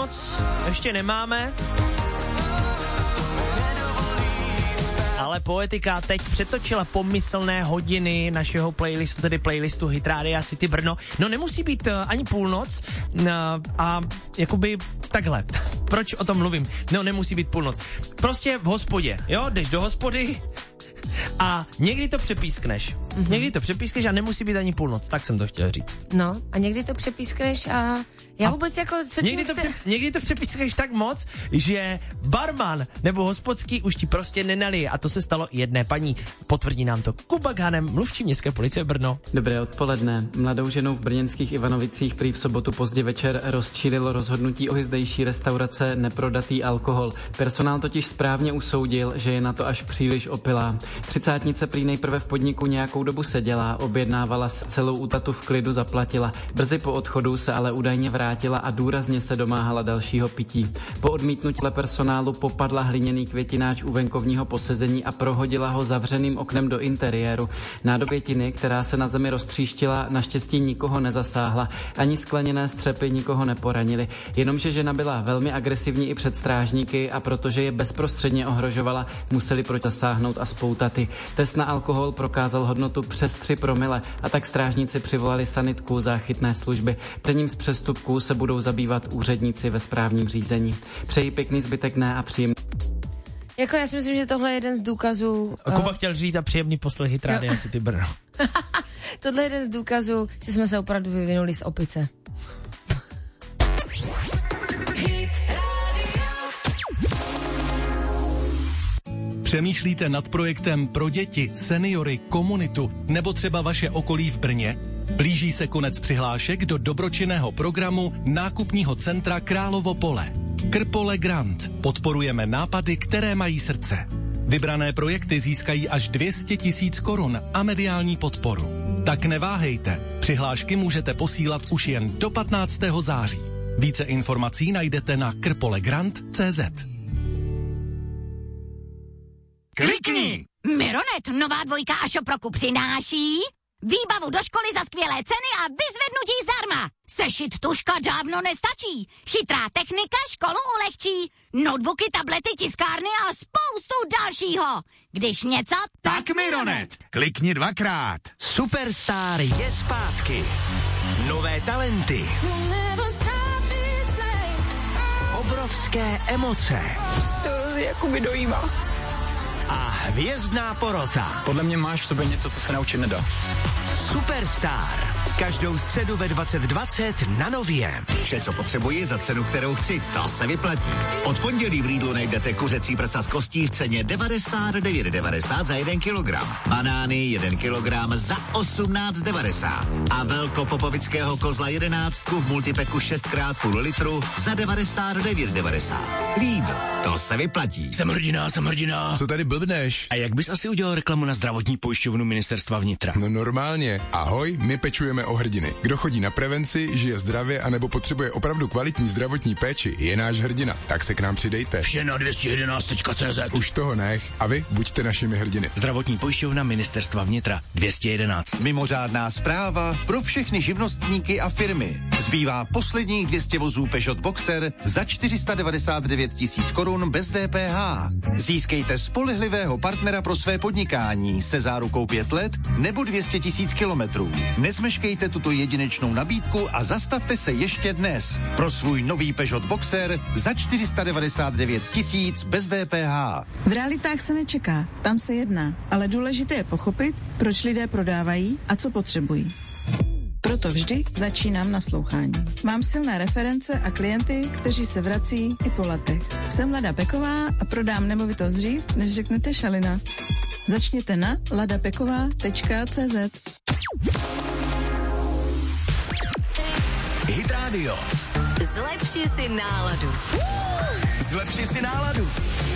půlnoc ještě nemáme, ale Poetika teď přetočila pomyslné hodiny našeho playlistu, tedy playlistu Hit Rádia City Brno. No nemusí být ani půlnoc a jakoby takhle. Proč o tom mluvím? No nemusí být půlnoc. Prostě v hospodě, jo, jdeš do hospody a někdy to přepískneš. Někdy to přepískneš a nemusí být ani půlnoc, tak jsem to chtěl říct. No a někdy to přepískneš a já vůbec jako... Co někdy to přepískneš tak moc, že barman nebo hospodský už ti prostě nenalije a to se stalo jedné paní. Potvrdí nám to Kuba Ghanem, mluvčí městské policie Brno. Dobré odpoledne. Mladou ženu v brněnských Ivanovicích prý v sobotu pozdě večer rozčílilo rozhodnutí zdejší restaurace neprodatý alkohol. Personál totiž správně usoudil, že je na to až příliš opilá. Třicátnice prý nejprve v podniku nějakou dobu seděla, objednávala celou útatu v klidu, zaplatila. Brzy po odchodu se ale údajně vrátila a důrazně se domáhala dalšího pití. Po odmítnutí personálu popadla hliněný květináč u venkovního posezení a prohodila ho zavřeným oknem do interiéru. Nádobí květiny, která se na zemi roztříštila, naštěstí nikoho nezasáhla, ani skleněné střepy nikoho neporanily. Jenomže žena byla velmi agresivní i před strážníky a protože je bezprostředně ohrožovala, museli protasáhnout a spoutat ji. Test na alkohol prokázal hodnotu přes 3 promile a tak strážníci přivolali sanitku záchytné služby. Před z přestupků se budou zabývat úředníci ve správním řízení. Přeji pěkný zbytek dne a příjemný. Jako já si myslím, že tohle je jeden z důkazů... Kuba chtěl říct a příjemný poslech Hit Rádia City Brno. Tohle je jeden z důkazů, že jsme se opravdu vyvinuli z opice. Přemýšlíte nad projektem pro děti, seniory, komunitu nebo třeba vaše okolí v Brně? Blíží se konec přihlášek do dobročinného programu nákupního centra Královo Pole. Krpole Grant. Podporujeme nápady, které mají srdce. Vybrané projekty získají až 200 000 korun a mediální podporu. Tak neváhejte. Přihlášky můžete posílat už jen do 15. září. Více informací najdete na krpolegrant.cz. Klikni! Mironet, nová dvojka a Šoproku přináší výbavu do školy za skvělé ceny a vyzvednutí zdarma. Sešit tužka dávno nestačí. Chytrá technika školu ulehčí. Notebooky, tablety, tiskárny a spoustu dalšího. Když něco, tak Mironet. Klikni 2krát. Superstar je zpátky. Nové talenty. Obrovské emoce. To jako mi dojímá. A hvězdná porota. Podle mě máš v sobě něco, co se naučit nedá. Superstar. Každou středu ve 20:20 na Nově. Vše, co potřebuji za cenu, kterou chci, to se vyplatí. Od pondělí v Lidlu najdete kuřecí prsa z kostí v ceně 99,90 za 1 kilogram. Banány 1 kilogram za 18,90. A velkopopovického kozla 11 v multipeku 6x0,5 litru za 99,90. Lidl, to se vyplatí. Jsem hrdina. Co tady blbneš? A jak bys asi udělal reklamu na zdravotní pojišťovnu Ministerstva vnitra? No normálně. Ahoj, my pečujeme o hrdiny. Kdo chodí na prevenci, žije zdravě anebo potřebuje opravdu kvalitní zdravotní péči, je náš hrdina. Tak se k nám přidejte. Vše na 211.cz. Už toho nech. A vy buďte našimi hrdiny. Zdravotní pojišťovna Ministerstva vnitra 211. Mimořádná zpráva pro všechny živnostníky a firmy. Zbývá posledních 200 vozů Peugeot Boxer za 499 000 korun bez DPH. Získejte spolehlivého partnera pro své podnikání se zárukou 5 let nebo 200 000 kilometrů. Nezmeškejte tuto jedinečnou nabídku a zastavte se ještě dnes pro svůj nový Peugeot Boxer za 499 000 bez DPH. V realitách se nečeká, tam se jedná, ale důležité je pochopit, proč lidé prodávají a co potřebují. Proto vždy začínám naslouchání. Mám silné reference a klienty, kteří se vrací i po letech. Jsem Lada Peková a prodám nemovitost dřív, než řeknete šalina. Začněte na ladapeková.cz. Hit Radio. Zlepši si náladu. Zlepši si náladu.